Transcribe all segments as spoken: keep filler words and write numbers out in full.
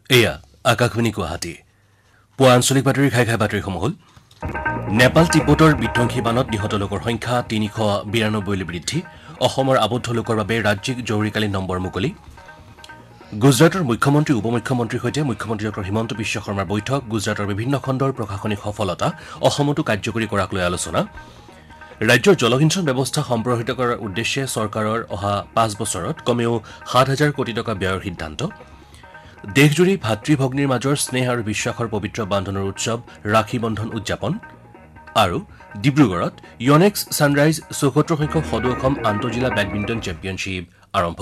এয়া আকাশবাণী গুৱাহাটী পুৱা আঞ্চলিক বাতৰি খাই খাই বাতৰিসমূহ হ'ল নেপাল তিব্বতৰ বিধ্বংসী বানত নিহত লোকৰ সংখ্যা তিনিশ বিৰানব্বৈলৈ বৃদ্ধি অসমৰ আবদ্ধ লোকৰ বাবে ৰাজ্যিক জৰুৰীকালীন নম্বৰ মুকলি গুজৰাটৰ মুখ্যমন্ত্ৰী উপ মুখ্যমন্ত্ৰীৰ সৈতে মুখ্যমন্ত্ৰী ডঃ হিমন্ত বিশ্ব শৰ্মাৰ বৈঠক গুজৰাটৰ বিভিন্ন খণ্ডৰ প্ৰশাসনিক সফলতা অসমতো কাৰ্যকৰী কৰাক লৈ আলোচনা ৰাজ্যৰ জলসিঞ্চন ব্যৱস্থা সম্প্ৰসাৰিত কৰাৰ উদ্দেশ্যে চৰকাৰৰ অহা পাঁচ বছৰত কমেও সাত হাজাৰ কোটি টকা ব্যয়ৰ সিদ্ধান্ত দেশজুৰি ভাতৃ ভগ্নীৰ মাজৰ স্নেহ আৰু বিশ্বাসৰ পবিত্ৰ বান্ধনৰ উৎসৱ ৰাখী বন্ধন উদযাপন আৰু ডিব্ৰুগড়ত ইয়নেক্স ছানৰাইজ চৌসত্তৰ সংখ্যক সদৌ অসম আন্তঃজিলা বেডমিণ্টন চেম্পিয়নশ্বিপ আৰম্ভ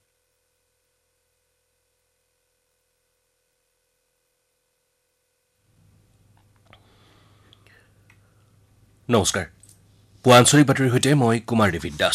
নমস্কাৰ পুৱা আঞ্চলিক বাতৰিৰ সৈতে মই কুমাৰ দেৱিত দাস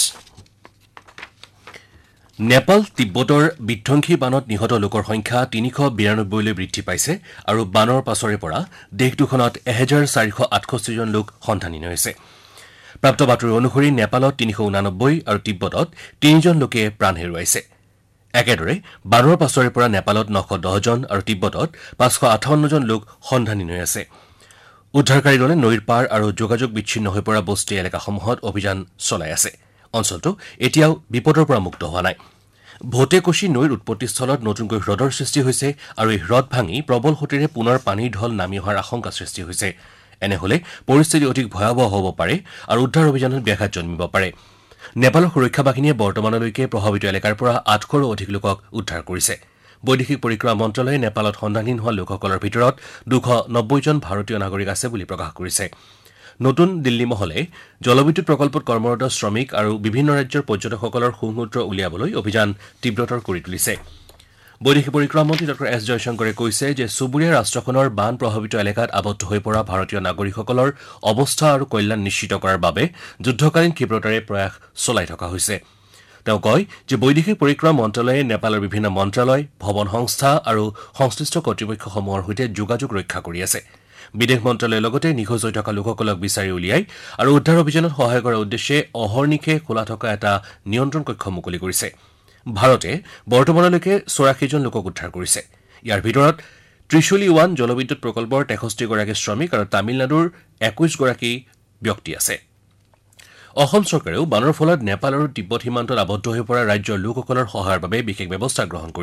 নেপাল তিব্বতৰ বিধ্বংসী বানত নিহত লোকৰ সংখ্যা তিনিশ বিৰানব্বৈলৈ বৃদ্ধি পাইছে আৰু বানৰ পাছৰে পৰা দেশ দুখনত এহেজাৰ চাৰিশ আঠষষ্ঠিজন লোক সন্ধানহীন হৈছে প্ৰাপ্ত বাতৰি অনুসৰি নেপালত তিনিশ ঊনানব্বৈ আৰু তিব্বতত তিনিজন লোকে প্ৰাণ হেৰুৱাইছে একেদৰে বানৰ পাছৰে পৰা নেপালত নশ দহজন আৰু তিব্বতত পাঁচশ আঠাৱন্নজন লোক সন্ধানহীন হৈ আছে উদ্ধাৰকাৰী দলে নৈৰ পাৰ আৰু যোগাযোগ বিচ্ছিন্ন হৈ পৰা বস্তি এলেকাসমূহত অভিযান চলাই আছে অঞ্চলটো এতিয়াও বিপদৰ পৰা মুক্ত হোৱা নাই ভোটেকশী নৈৰ উৎপত্তিস্থলত নতুনকৈ হ্ৰদৰ সৃষ্টি হৈছে আৰু এই হ্ৰদ ভাঙি প্ৰবল সোঁতেৰে পুনৰ পানীৰ ঢল নামি অহাৰ আশংকা সৃষ্টি হৈছে এনেহলে পৰিস্থিতি অধিক ভয়াৱহ হ'ব পাৰে আৰু উদ্ধাৰ অভিযানত ব্যাঘাত জন্মিব পাৰে নেপালৰ সুৰক্ষা বাহিনীয়ে বৰ্তমানলৈকে প্ৰভাৱিত এলেকাৰ পৰা আঠশৰো অধিক লোকক উদ্ধাৰ কৰিছে বৈদেশিক পৰিক্ৰমা মন্ত্ৰালয়ে নেপালত সন্ধানহীন হোৱা লোকসকলৰ ভিতৰত দুশ নব্বৈজন ভাৰতীয় নাগৰিক আছে বুলি প্ৰকাশ কৰিছে নতুন দিল্লী মহলে জলবিদ্যুৎ প্ৰকল্পত কৰ্মৰত শ্ৰমিক আৰু বিভিন্ন ৰাজ্যৰ পৰ্যটকসকলৰ সুমূত্ৰ উলিয়াবলৈ অভিযান তীব্ৰতৰ কৰি তুলিছে বৈদেশিক পৰিক্ৰমা মন্ত্ৰী ডঃ এছ জয়শংকৰে কৈছে যে চুবুৰীয়া ৰাষ্ট্ৰখনৰ বান প্ৰভাৱিত এলেকাত আবদ্ধ হৈ পৰা ভাৰতীয় নাগৰিকসকলৰ অৱস্থা আৰু কল্যাণ নিশ্চিত কৰাৰ বাবে যুদ্ধকালীন ক্ষীপ্ৰতাৰে প্ৰয়াস চলাই থকা হৈছে তেওঁ কয় যে বৈদেশিক পৰিক্ৰমা মন্ত্ৰালয়ে নেপালৰ বিভিন্ন মন্ত্ৰালয় ভৱন সংস্থা আৰু সংশ্লিষ্ট কৰ্তৃপক্ষসমূহৰ সৈতে যোগাযোগ ৰক্ষা কৰি আছে বিদেশ মন্ত্ৰালয়ে লগতে নিখোজ হৈ থকা লোকসকলক বিচাৰি উলিয়াই আৰু উদ্ধাৰ অভিযানত সহায় কৰাৰ উদ্দেশ্যে অহৰ্নিশে খোলা থকা এটা নিয়ন্ত্ৰণ কক্ষ মুকলি কৰিছে ভাৰতে বৰ্তমানলৈকে চৌৰাশীজন লোকক উদ্ধাৰ কৰিছে ইয়াৰ ভিতৰত ত্ৰিশুলী ওৱান জলবিদ্যুৎ প্ৰকল্পৰ তেষষ্ঠি গৰাকী শ্ৰমিক আৰু তামিলনাডুৰ একৈশ গৰাকী ব্যক্তি আছে অসম চৰকাৰেও বানৰ ফলত নেপাল আৰু তিব্বত সীমান্তত আবদ্ধ হৈ পৰা ৰাজ্যৰ লোকসকলৰ সহায়ৰ বাবে বিশেষ ব্যৱস্থা গ্ৰহণ কৰিছে